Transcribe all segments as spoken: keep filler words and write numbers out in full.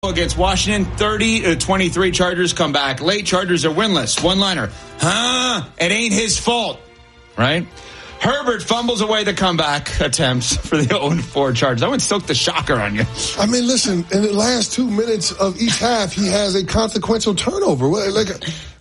Against Washington, thirty to twenty-three Chargers come back. Late Chargers are winless. One-liner. Huh? It ain't his fault. Right? Herbert fumbles away the comeback attempts for the oh and four Chargers. I went soak the shocker on you. I mean, listen, in the last two minutes of each half, he has a consequential turnover. Like, like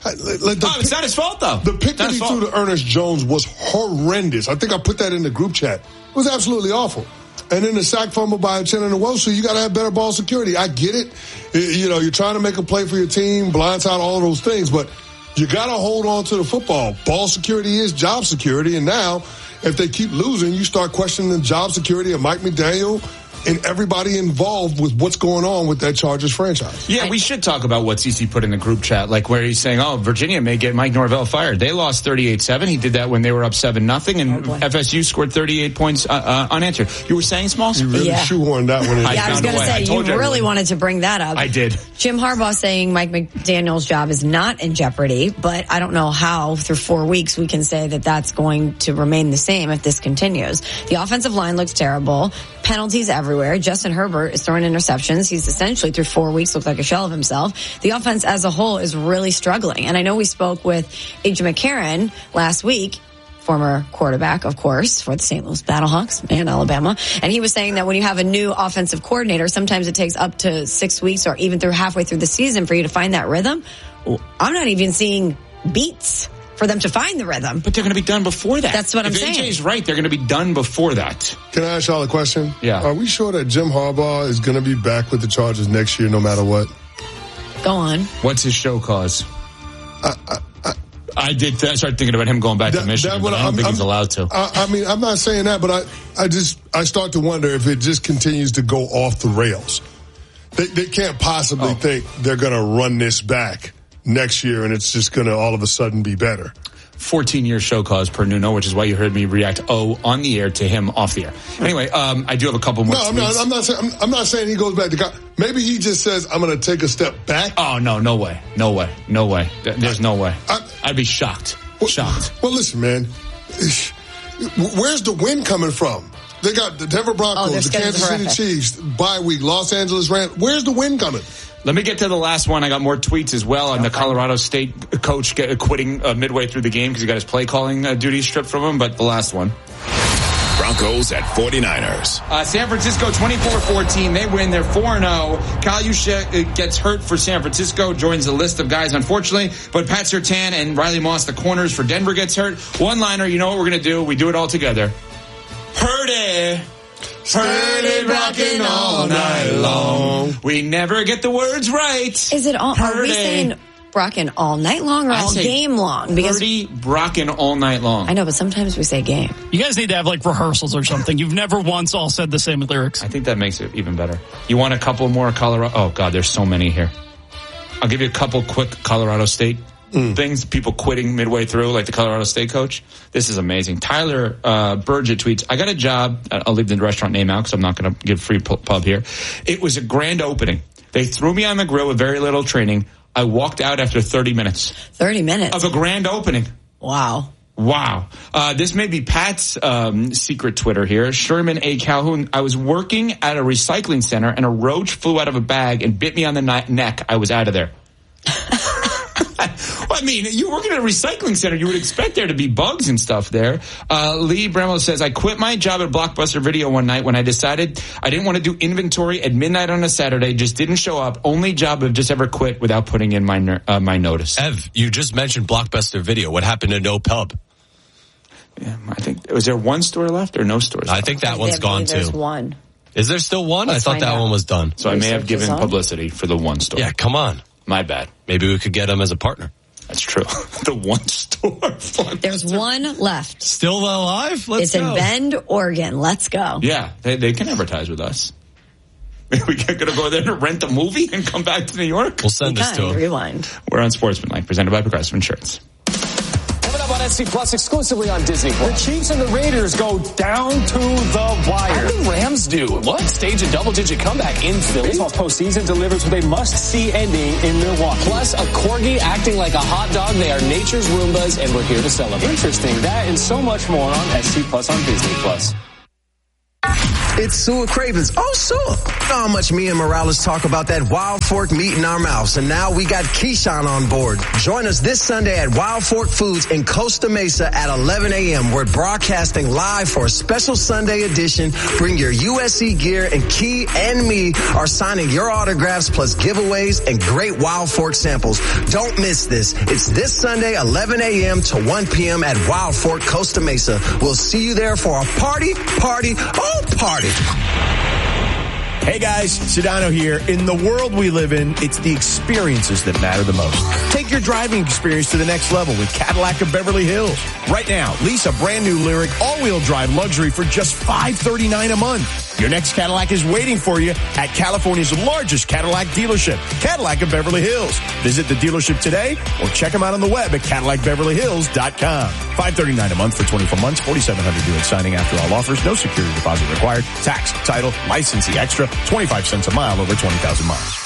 the oh, it's not his fault, though. The pick that he threw to Ernest Jones was horrendous. I think I put that in the group chat. It was absolutely awful. And then the sack fumble by Uchenna Nwosu, you got to have better ball security. I get it. You know, you're trying to make a play for your team, blindside, all of those things, but you got to hold on to the football. Ball security is job security, and now if they keep losing, you start questioning the job security of Mike McDaniel and everybody involved with what's going on with that Chargers franchise. Yeah, we should talk about what C C put in the group chat, like where he's saying, oh, Virginia may get Mike Norvell fired. They lost thirty-eight seven. He did that when they were up seven nothing, and oh, F S U scored thirty-eight points uh, uh, unanswered. You were saying, Smalls? You really yeah. shoehorned that one in. I yeah, I was going to say, you really wanted to bring that up. I did. Jim Harbaugh saying Mike McDaniel's job is not in jeopardy, but I don't know how through four weeks we can say that that's going to remain the same if this continues. The offensive line looks terrible. Penalties everywhere. Justin Herbert is throwing interceptions. He's essentially through four weeks looked like a shell of himself. The offense as a whole is really struggling. And I know we spoke with A J McCarron last week, former quarterback, of course, for the Saint Louis Battlehawks and Alabama. And he was saying that when you have a new offensive coordinator, sometimes it takes up to six weeks or even through halfway through the season for you to find that rhythm. I'm not even seeing beats for them to find the rhythm. But they're going to be done before that. That's what I'm if saying. If A J's right, they're going to be done before that. Can I ask y'all a question? Yeah. Are we sure that Jim Harbaugh is going to be back with the Chargers next year no matter what? Go on. What's his show cause? I, I, I, I did th- start thinking about him going back that, to Michigan, but I don't I'm, think I'm, he's allowed to. I, I mean, I'm not saying that, but I, I just, I start to wonder if it just continues to go off the rails. They, they can't possibly oh. think they're going to run this back next year and it's just going to all of a sudden be better. fourteen-year show cause per Nuno, which is why you heard me react oh on the air to him off the air. Anyway, um, I do have a couple more. No, I'm not, I'm not saying I'm, I'm not saying he goes back to God. Maybe he just says I'm going to take a step back. Oh no, no way, no way, no way. There's no way. I, I'd be shocked. Well, shocked. Well, listen, man. Where's the win coming from? They got the Denver Broncos, oh, the Kansas City Chiefs, bye week, Los Angeles Rams. Where's the win coming? Let me get to the last one. I got more tweets as well on the Colorado State coach get, quitting uh, midway through the game because he got his play calling uh, duties stripped from him. But the last one. Broncos at forty-niners. Uh, San Francisco twenty-four fourteen. They win. They're four and oh. Kyle Juszczyk gets hurt for San Francisco, joins the list of guys, unfortunately. But Pat Surtain and Riley Moss, the corners for Denver, gets hurt. One-liner, you know what we're going to do? We do it all together. Purdy. Purdy rocking all night long. We never get the words right. Is it all, are we saying rocking all night long or I all game long? Because Purdy rocking all night long. I know, but sometimes we say game. You guys need to have like rehearsals or something. You've never once all said the same lyrics. I think that makes it even better. You want a couple more Colorado? Oh God, there's so many here. I'll give you a couple quick Colorado State Mm. things, people quitting midway through, like the Colorado State coach. This is amazing. Tyler uh, Burgett tweets, I got a job. I'll leave the restaurant name out because I'm not going to give free pub here. It was a grand opening. They threw me on the grill with very little training. I walked out after thirty minutes. thirty minutes? Of a grand opening. Wow. Wow. Uh, this may be Pat's um, secret Twitter here. Sherman A. Calhoun. I was working at a recycling center and a roach flew out of a bag and bit me on the ni- neck. I was out of there. I mean, you work at a recycling center. You would expect there to be bugs and stuff there. Uh, Lee Bremel says, I quit my job at Blockbuster Video one night when I decided I didn't want to do inventory at midnight on a Saturday. Just didn't show up. Only job I've just ever quit without putting in my uh, my notice. Ev, you just mentioned Blockbuster Video. What happened to No Pub? Yeah, I think, was there one store left or no stores I left? think that one's gone too. There's one. Is there still one? Let's I thought that out. one was done. So I may have given publicity for the one store. Yeah, come on. My bad. Maybe we could get him as a partner. That's true. The one store. There's one left. Still alive? Let's it's go. in Bend, Oregon. Let's go. Yeah, they, they can advertise with us. We going to go there to rent a movie and come back to New York? We'll send we this to him. Rewind. We're on Sportsmanlike, presented by Progressive Insurance. Coming up on S C Plus, exclusively on Disney Plus. The Chiefs and the Raiders go down to the wire. How did the Rams do? What? Stage a double-digit comeback in Philly? Baseball's postseason delivers with a must-see ending in Milwaukee. Plus, a corgi acting like a hot dog. They are nature's Roombas, and we're here to celebrate. Interesting. That and so much more on S C Plus on Disney Plus. It's Sua Cravens. Oh, Sua. You know how much me and Morales talk about that Wild Fork meat in our mouths, and now we got Keyshawn on board. Join us this Sunday at Wild Fork Foods in Costa Mesa at eleven a.m. We're broadcasting live for a special Sunday edition. Bring your U S C gear, and Key and me are signing your autographs plus giveaways and great Wild Fork samples. Don't miss this. It's this Sunday, eleven a.m. to one p.m. at Wild Fork, Costa Mesa. We'll see you there for a party, party, oh, party. Hey guys, Sedano here. In the world we live in, it's the experiences that matter the most. Take your driving experience to the next level with Cadillac of Beverly Hills. Right now, lease a brand new Lyriq all-wheel drive luxury for just five hundred thirty-nine dollars a month. Your next Cadillac is waiting for you at California's largest Cadillac dealership, Cadillac of Beverly Hills. Visit the dealership today or check them out on the web at Cadillac Beverly Hills dot com. five hundred thirty-nine dollars a month for twenty-four months, forty-seven hundred dollars due at signing after all offers. No security deposit required. Tax, title, licensee extra, twenty-five cents a mile over twenty thousand miles.